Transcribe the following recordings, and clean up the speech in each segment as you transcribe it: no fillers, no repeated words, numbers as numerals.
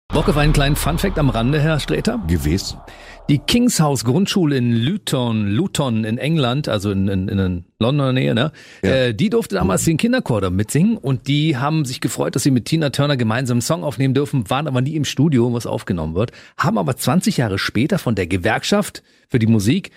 Bock auf einen kleinen Funfact am Rande, Herr Sträter? Gewiss. Die King's House Grundschule in Luton in England, also in Londoner Nähe, ne? Ja. Die durfte damals den Kinderchor da mitsingen und die haben sich gefreut, dass sie mit Tina Turner gemeinsam einen Song aufnehmen dürfen, waren aber nie im Studio, was aufgenommen wird, haben aber 20 Jahre später von der Gewerkschaft für die Musik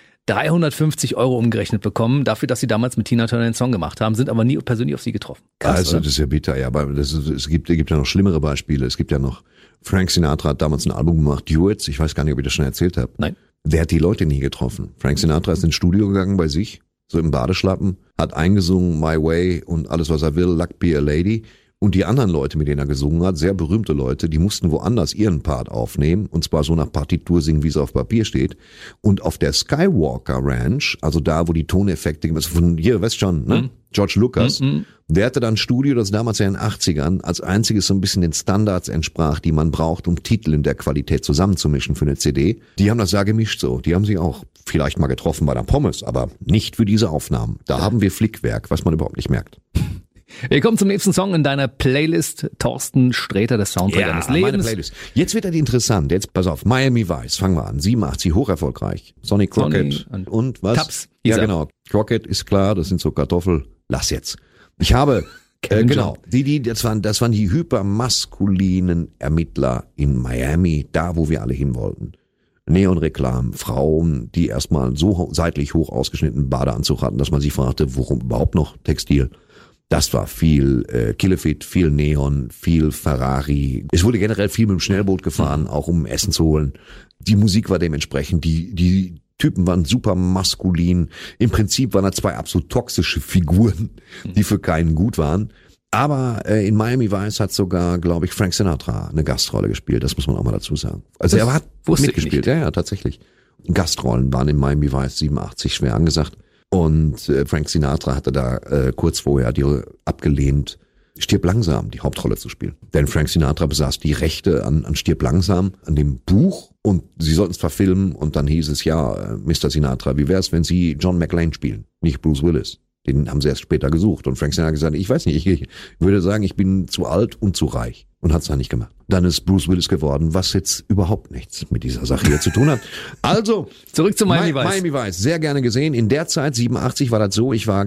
350 € umgerechnet bekommen, dafür, dass sie damals mit Tina Turner den Song gemacht haben, sind aber nie persönlich auf sie getroffen. Krass, also oder? das ist ja bitter, ja, aber es gibt ja noch schlimmere Beispiele. Es gibt ja noch, Frank Sinatra hat damals ein Album gemacht, Duets, ich weiß gar nicht, ob ich das schon erzählt habe. Nein. Der hat die Leute nie getroffen. Frank Sinatra ist ins Studio gegangen bei sich, so im Badeschlappen, hat eingesungen My Way und alles, was er will, Luck Be a Lady. Und die anderen Leute, mit denen er gesungen hat, sehr berühmte Leute, die mussten woanders ihren Part aufnehmen, und zwar so nach Partitur singen, wie es auf Papier steht. Und auf der Skywalker Ranch, also da, wo die Toneffekte, von hier, weißt schon, ne? George Lucas, der hatte dann ein Studio, das damals ja in den 80ern als einziges so ein bisschen den Standards entsprach, die man braucht, um Titel in der Qualität zusammenzumischen für eine CD. Die haben das da gemischt so. Die haben sich auch vielleicht mal getroffen bei der Pommes, aber nicht für diese Aufnahmen. Da haben wir Flickwerk, was man überhaupt nicht merkt. Wir kommen zum nächsten Song in deiner Playlist. Thorsten Sträter, der Soundtrack deines Lebens. Meine Playlist. Jetzt wird er interessant. Jetzt pass auf. Miami Vice, fangen wir an. 87, hocherfolgreich. Sonny Crockett und was? Tubbs. Ja, genau. Crockett ist klar, das sind so Kartoffel. Lass jetzt. Ich habe, genau, das waren die hypermaskulinen Ermittler in Miami, da wo wir alle hin wollten. Neonreklamen, Frauen, die erstmal so seitlich hoch ausgeschnittenen Badeanzug hatten, dass man sich fragte, warum überhaupt noch Textil? Das war viel Killefit, viel Neon, viel Ferrari. Es wurde generell viel mit dem Schnellboot gefahren, auch um Essen zu holen. Die Musik war dementsprechend, die Typen waren super maskulin. Im Prinzip waren da zwei absolut toxische Figuren, die für keinen gut waren. Aber in Miami Vice hat sogar, glaube ich, Frank Sinatra eine Gastrolle gespielt. Das muss man auch mal dazu sagen. Also er hat mitgespielt, ja, tatsächlich. Gastrollen waren in Miami Vice 87 schwer angesagt. Und Frank Sinatra hatte da kurz vorher die abgelehnt, Stirb langsam die Hauptrolle zu spielen. Denn Frank Sinatra besaß die Rechte an Stirb langsam, an dem Buch, und sie sollten es verfilmen, und dann hieß es, ja, Mr. Sinatra, wie wär's, wenn Sie John McClane spielen, nicht Bruce Willis? Den haben sie erst später gesucht. Und Frank Sinatra hat gesagt, ich weiß nicht, ich würde sagen, ich bin zu alt und zu reich. Und hat es dann nicht gemacht. Dann ist Bruce Willis geworden, was jetzt überhaupt nichts mit dieser Sache hier zu tun hat. Also, zurück zu Miami Vice. Miami Vice, sehr gerne gesehen. In der Zeit, 87, war das so, ich war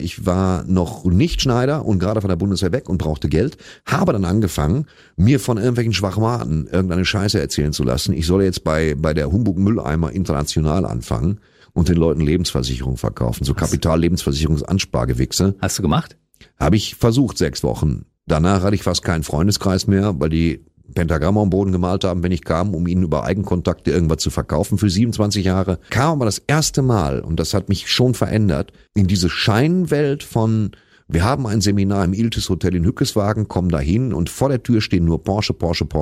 noch nicht Schneider und gerade von der Bundeswehr weg und brauchte Geld. Habe dann angefangen, mir von irgendwelchen Schwachmaten irgendeine Scheiße erzählen zu lassen. Ich solle jetzt bei der Humbug Mülleimer International anfangen und den Leuten Lebensversicherung verkaufen. So Kapital-Lebensversicherungsanspargewichse. Hast du gemacht? Habe ich versucht, 6 Wochen. Danach hatte ich fast keinen Freundeskreis mehr, weil die Pentagramme am Boden gemalt haben, wenn ich kam, um ihnen über Eigenkontakte irgendwas zu verkaufen. Für 27 Jahre kam aber das erste Mal, und das hat mich schon verändert, in diese Scheinwelt von, wir haben ein Seminar im Iltis Hotel in Hückeswagen, kommen da hin und vor der Tür stehen nur Porsche,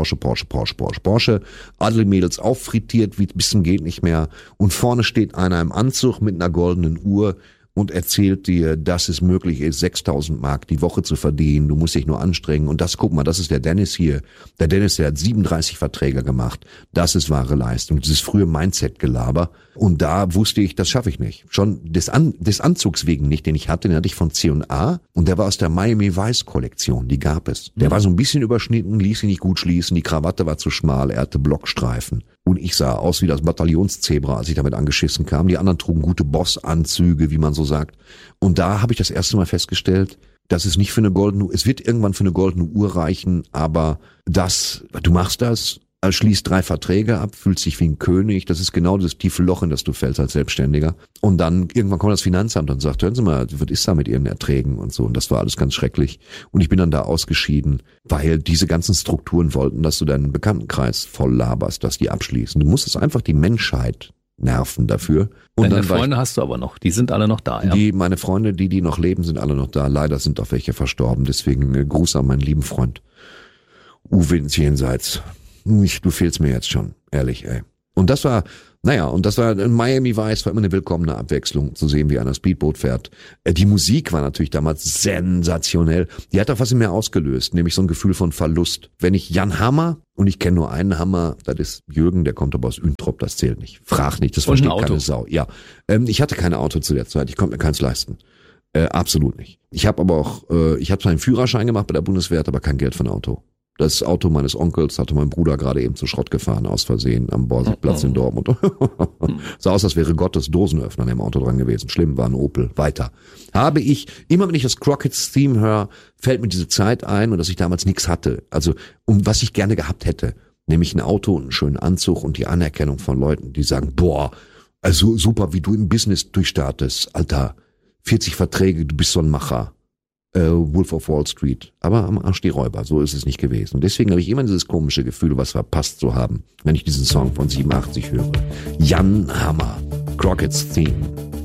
Adelmädels auffrittiert, wie bis zum geht nicht mehr, und vorne steht einer im Anzug mit einer goldenen Uhr und erzählt dir, dass es möglich ist, 6.000 Mark die Woche zu verdienen. Du musst dich nur anstrengen. Und das, guck mal, das ist der Dennis hier. Der Dennis, der hat 37 Verträge gemacht. Das ist wahre Leistung. Dieses frühe Mindset-Gelaber. Und da wusste ich, das schaffe ich nicht. Schon des Anzugs wegen nicht, den ich hatte. Den hatte ich von C&A. Und der war aus der Miami Vice Kollektion. Die gab es. Der war so ein bisschen überschnitten, ließ sich nicht gut schließen. Die Krawatte war zu schmal. Er hatte Blockstreifen. Und ich sah aus wie das Bataillonszebra, als ich damit angeschissen kam. Die anderen trugen gute Bossanzüge, wie man so sagt. Und da habe ich das erste Mal festgestellt, dass es nicht für eine goldene Uhr, es wird irgendwann für eine goldene Uhr reichen, aber du machst das, schließt 3 Verträge ab, fühlst dich wie ein König, das ist genau das tiefe Loch, in das du fällst als Selbstständiger. Und dann irgendwann kommt das Finanzamt und sagt, hören Sie mal, was ist da mit Ihren Erträgen und so. Und das war alles ganz schrecklich. Und ich bin dann da ausgeschieden, weil diese ganzen Strukturen wollten, dass du deinen Bekanntenkreis voll laberst, dass die abschließen. Du musstest einfach die Menschheit nerven dafür. Und deine Freunde hast du aber noch, die sind alle noch da, ja? Meine Freunde, die noch leben, sind alle noch da. Leider sind auch welche verstorben, deswegen Gruß an meinen lieben Freund Uwe ins Jenseits. Du fehlst mir jetzt schon, ehrlich, ey. Und das war Miami Vice, war immer eine willkommene Abwechslung, zu sehen, wie einer Speedboot fährt. Die Musik war natürlich damals sensationell. Die hat auch was in mir ausgelöst, nämlich so ein Gefühl von Verlust. Wenn ich Jan Hammer, und ich kenne nur einen Hammer, das ist Jürgen, der kommt aber aus Üntrop, das zählt nicht. Frag nicht, das versteht keine Sau. Ja, ich hatte kein Auto zu der Zeit, ich konnte mir keins leisten. Absolut nicht. Ich habe aber auch, ich habe zwar einen Führerschein gemacht bei der Bundeswehr, aber kein Geld für ein Auto. Das Auto meines Onkels hatte mein Bruder gerade eben zu Schrott gefahren, aus Versehen, am Borsigplatz in Dortmund. Sah aus, als wäre Gottes Dosenöffner an dem Auto dran gewesen. Schlimm, war ein Opel. Weiter. Habe ich, immer wenn ich das Crockett's Theme höre, fällt mir diese Zeit ein und dass ich damals nichts hatte. Also, was ich gerne gehabt hätte. Nämlich ein Auto und einen schönen Anzug und die Anerkennung von Leuten, die sagen, boah, also super, wie du im Business durchstartest. Alter, 40 Verträge, du bist so ein Macher. Wolf of Wall Street. Aber am Arsch die Räuber, so ist es nicht gewesen. Und deswegen habe ich immer dieses komische Gefühl, was verpasst zu haben, wenn ich diesen Song von 87 höre. Jan Hammer, Crockett's Theme.